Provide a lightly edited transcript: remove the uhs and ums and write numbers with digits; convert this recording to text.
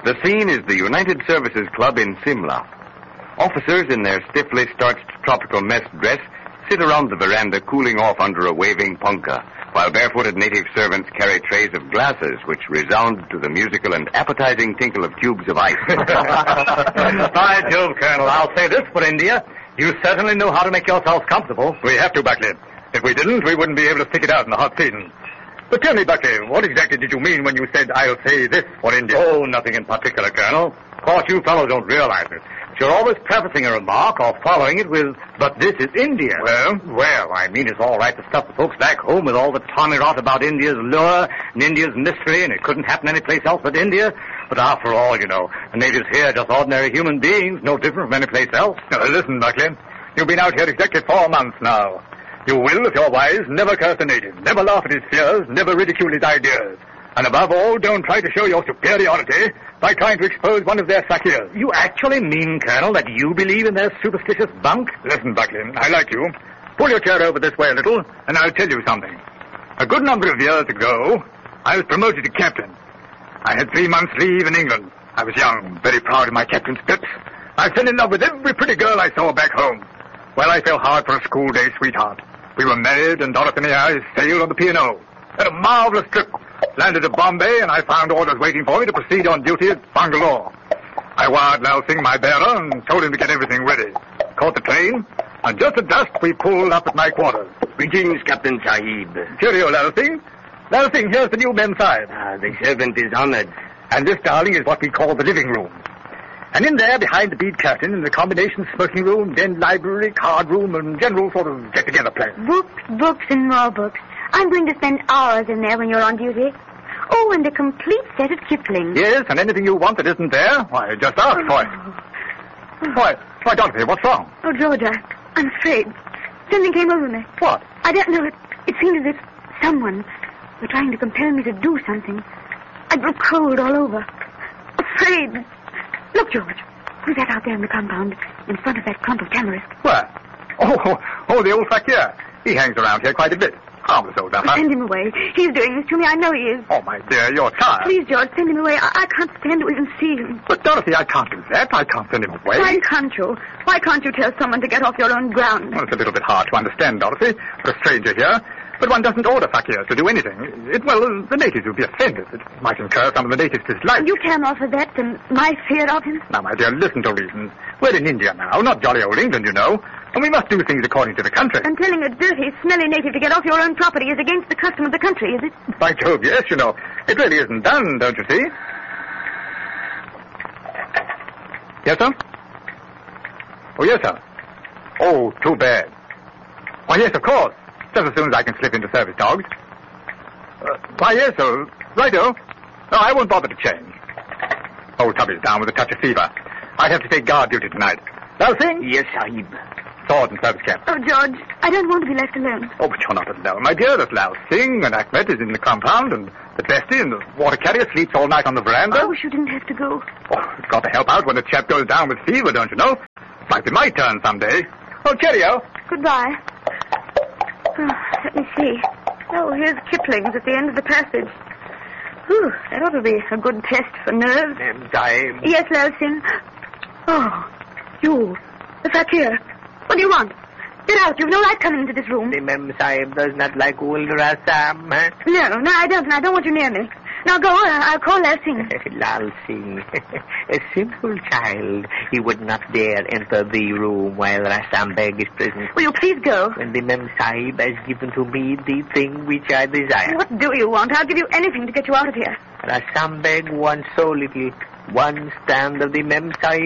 The scene is the United Services Club in Simla. Officers in their stiffly starched tropical mess dress sit around the veranda cooling off under a waving punkah, while barefooted native servants carry trays of glasses which resound to the musical and appetizing tinkle of tubes of ice. By Jove, Colonel, I'll say this for India. You certainly know how to make yourselves comfortable. We have to, Buckley. If we didn't, we wouldn't be able to stick it out in the hot season. But tell me, Buckley, what exactly did you mean when you said, I'll say this for India? Oh, nothing in particular, Colonel. Of course, you fellows don't realize it. You're always prefacing a remark or following it with, but this is India. Well, I mean, it's all right to stuff the folks back home with all the tommy rot about India's lure and India's mystery, and it couldn't happen any place else but India. But after all, you know, the natives here are just ordinary human beings, no different from any place else. Now, listen, Buckley, you've been out here exactly 4 months now. You will, if you're wise, never curse a native, never laugh at his fears, never ridicule his ideas. And above all, don't try to show your superiority by trying to expose one of their fakirs. You actually mean, Colonel, that you believe in their superstitious bunk? Listen, Buckley, I like you. Pull your chair over this way a little, and I'll tell you something. A good number of years ago, I was promoted to captain. I had 3 months' leave in England. I was young, very proud of my captain's tips. I fell in love with every pretty girl I saw back home. Well, I fell hard for a school day sweetheart. We were married, and Dorothy and I sailed on the P&O. Had a marvelous trip. Landed at Bombay, and I found orders waiting for me to proceed on duty at Bangalore. I wired Lal Singh, my bearer, and told him to get everything ready. Caught the train, and just at dusk, we pulled up at my quarters. Greetings, Captain Sahib. Cheerio, Lal Singh. Lal Singh, here's the new Mem Sahib. The servant is honored. And this, darling, is what we call the living room. And in there, behind the bead curtain, in the combination smoking room, then library, card room, and general sort of get-together place. Books, and more books. I'm going to spend hours in there when you're on duty. Oh, and a complete set of Kipling. Yes, and anything you want that isn't there, why, just ask for it. Why, Dorothy, what's wrong? Oh, George, I'm afraid. Something came over me. What? I don't know. It seemed as if someone were trying to compel me to do something. I grew cold all over. Afraid. Look, George. Who's that out there in the compound, in front of that clump of tamarisk? Where? Oh, the old fakir. He hangs around here quite a bit. Harmless old duffer. Send him away. He's doing this to me. I know he is. Oh, my dear, you're tired. Please, George, send him away. I can't stand to even see him. But, Dorothy, I can't do that. I can't send him away. Why can't you? Why can't you tell someone to get off your own ground? Well, it's a little bit hard to understand, Dorothy, for a stranger here. But one doesn't order fakirs to do anything. The natives would be offended. It might incur some of the natives' dislike. You can offer that and my fear of him? Now, my dear, listen to reason. We're in India now, not jolly old England, you know. And we must do things according to the country. And telling a dirty, smelly native to get off your own property is against the custom of the country, is it? By Jove, yes, you know. It really isn't done, don't you see? Yes, sir? Oh, yes, sir. Oh, too bad. Why, yes, of course. Just as soon as I can slip into service dogs. Why, yes, sir. Righto. No, I won't bother to change. Old Tubby's down with a touch of fever. I'd have to take guard duty tonight. Lal Singh? Yes, Sahib. Sword and service cap. Oh, George, I don't want to be left alone. Oh, but you're not alone, my dear. There's Lal Singh, and Ahmed is in the compound, and the Dresty and the water carrier sleeps all night on the veranda. I wish you didn't have to go. Oh, it's got to help out when a chap goes down with fever, don't you know? Might be my turn someday. Oh, cheerio. Goodbye. Oh, let me see. Oh, here's Kipling's at the end of the passage. Whew, that ought to be a good test for nerves. Mem Sahib. Yes, Lal Singh. Oh, you, the fakir. What do you want? Get out. You've no right coming into this room. The Mem Sahib does not like old Rasam, huh? No, I don't. I don't want you near me. Now go on. I'll call Lal Singh. Lal Singh. A simple child. He would not dare enter the room while Rasam Beg is present. Will you please go? When the Mem Sahib has given to me the thing which I desire. What do you want? I'll give you anything to get you out of here. Rasam Beg wants so little. One stand of the Mem Sahib